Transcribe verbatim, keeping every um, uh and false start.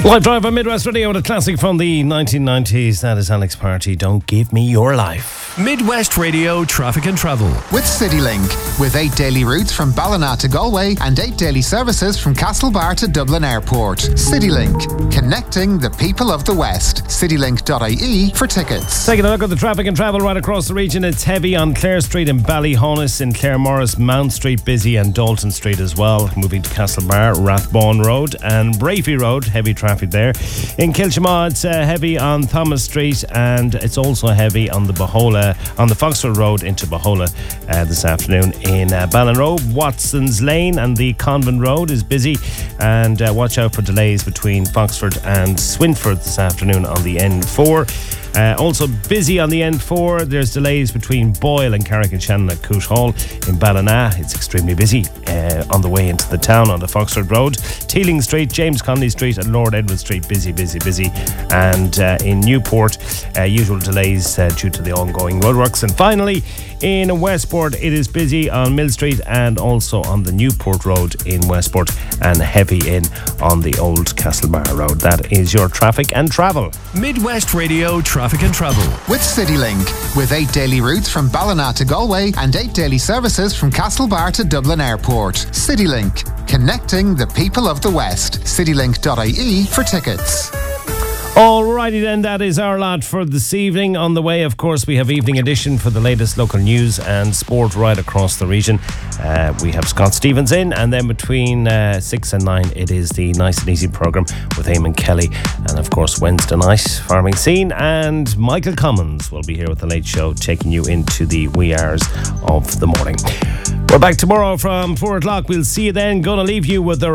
Live Drive on Midwest Radio with a classic from the nineteen nineties. That is Alex Party, Don't Give Me Your Life. Midwest Radio Traffic and Travel. With CityLink. With eight daily routes from Ballina to Galway and eight daily services from Castlebar to Dublin Airport. CityLink. Connecting the people of the West. citylink dot I E for tickets. Taking a look at the traffic and travel right across the region. It's heavy on Clare Street in Ballyhonus, in Claremorris, Mount Street busy, and Dalton Street as well. Moving to Castlebar, Rathbone Road and Brafey Road. Heavy traffic there. In Kilchamaw, it's uh, heavy on Thomas Street, and it's also heavy on the Bahola, on the Foxford Road into Bahola uh, this afternoon. In uh, Ballinrobe, Watson's Lane and the Convent Road is busy, and uh, watch out for delays between Foxford and Swinford this afternoon on the N four. Uh, also busy on the N four, there's delays between Boyle and Carrick-on-Shannon at Coote Hall. In Ballina, it's extremely busy uh, on the way into the town on the Foxford Road. Teeling Street, James Connolly Street and Lord Edward Street, busy, busy, busy. And uh, in Newport, uh, usual delays uh, due to the ongoing roadworks. And finally, in Westport, it is busy on Mill Street and also on the Newport Road in Westport, and heavy in on the old Castlebar Road. That is your traffic and travel. Midwest Radio Traffic and Travel. With CityLink. With eight daily routes from Ballina to Galway and eight daily services from Castlebar to Dublin Airport. CityLink. Connecting the people of the West. citylink dot I E for tickets. Alrighty then, that is our lot for this evening. On the way, of course, we have Evening Edition for the latest local news and sport right across the region. Uh, we have Scott Stevens in, and then between uh, six and nine, it is the Nice and Easy programme with Eamon Kelly. And of course, Wednesday night, Farming Scene, and Michael Commons will be here with the Late Show, taking you into the wee hours of the morning. We're back tomorrow from four o'clock. We'll see you then. Gonna leave you with the